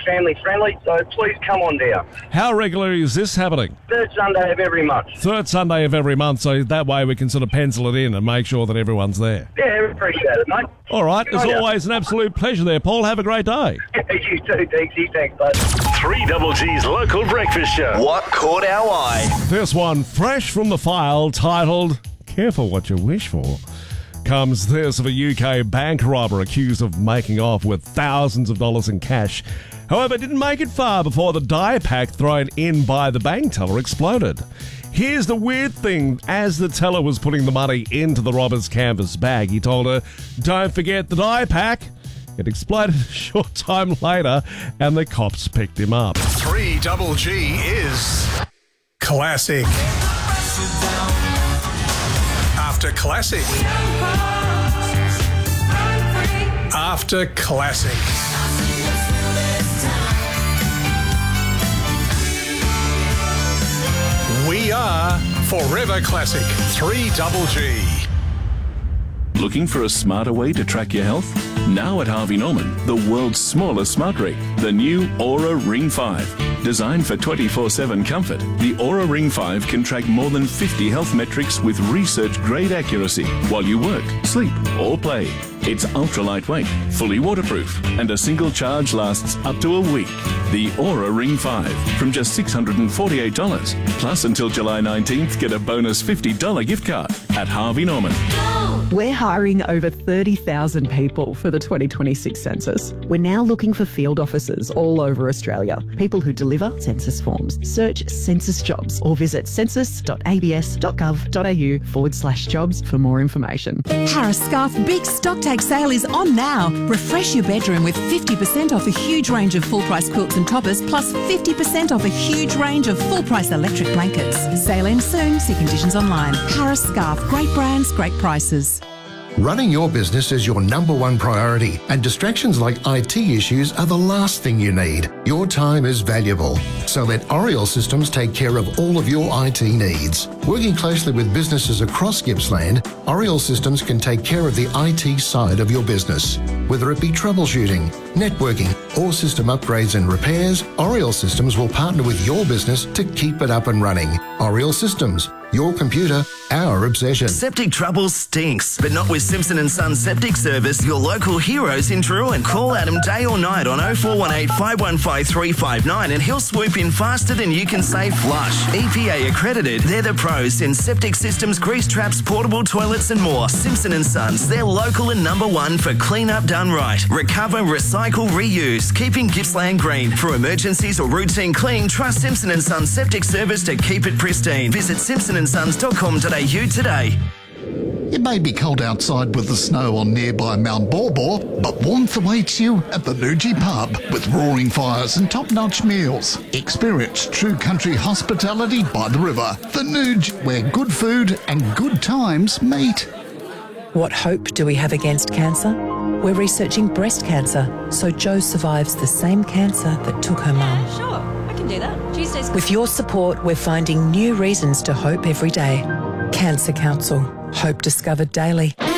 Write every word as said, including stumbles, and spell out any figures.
family friendly, so please come on down. How regularly is this happening? Third Sunday of every month. Third Sunday of every month, so that way we can sort of pencil it in and make sure that everyone's there. Yeah, appreciate it, mate. All right, Good as on ya. always, an absolute pleasure there, Paul. Have a great day. You too, Deeksy. Thanks, bud. three Double G's local breakfast show. What caught our eye? This one, fresh from the file, titled Careful What You Wish For, comes this of a U K bank robber accused of making off with thousands of dollars in cash. However, didn't make it far before the die pack thrown in by the bank teller exploded. Here's the weird thing. As the teller was putting the money into the robber's canvas bag, he told her, "Don't forget the die pack." It exploded a short time later, and the cops picked him up. three Double G is classic. After classic. After classic. We are Forever Classic. three Double G. Looking for a smarter way to track your health? Now at Harvey Norman, the world's smallest smart ring, the new Aura Ring five. Designed for twenty-four seven comfort, the Aura Ring five can track more than fifty health metrics with research-grade accuracy while you work, sleep, or play. It's ultra lightweight, fully waterproof, and a single charge lasts up to a week. The Aura Ring five from just six hundred forty-eight dollars. Plus, until July nineteenth, get a bonus fifty dollars gift card at Harvey Norman. We're hiring over thirty thousand people for the twenty twenty-six census. We're now looking for field officers all over Australia, people who deliver census forms. Search census jobs or visit census.abs.gov.au forward slash jobs for more information. Harris Scarf Big Stock Take Sale is on now. Refresh your bedroom with fifty percent off a huge range of full-price quilts and toppers, plus fifty percent off a huge range of full-price electric blankets. Sale ends soon. See conditions online. Harris Scarf. Great brands, great prices. Running your business is your number one priority, and distractions like I T issues are the last thing you need. Your time is valuable, so let Oriel Systems take care of all of your I T needs. Working closely with businesses across Gippsland, Oriel Systems can take care of the I T side of your business. Whether it be troubleshooting, networking, or system upgrades and repairs, Oriel Systems will partner with your business to keep it up and running. Oriel Systems, your computer, our obsession. Septic trouble stinks, but not with Simpson and Sons Septic Service, your local heroes in Druin. Call Adam day or night on oh four one eight, five one five, three five nine and he'll swoop in faster than you can say flush. E P A accredited, they're the pros in septic systems, grease traps, portable toilets and more. Simpson and Sons, they're local and number one for clean up done right. Recover, recycle, reuse, keeping Gippsland green. For emergencies or routine clean, trust Simpson and Sons Septic Service to keep it pristine. Visit simpson and sons dot com dot a u today. It may be cold outside with the snow on nearby Mount Borbor, but warmth awaits you at the Nuji Pub with roaring fires and top-notch meals. Experience true country hospitality by the river. The Nuge, where good food and good times meet. What hope do we have against cancer? We're researching breast cancer, so Jo survives the same cancer that took her mum. Sure, I can do that. Tuesdays. With your support, we're finding new reasons to hope every day. Cancer Council. Hope discovered daily.